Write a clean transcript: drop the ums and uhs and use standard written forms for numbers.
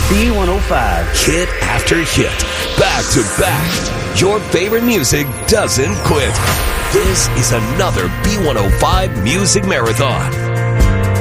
B105. Hit after hit, back to back. Your favorite music doesn't quit. This is another B105 Music Marathon.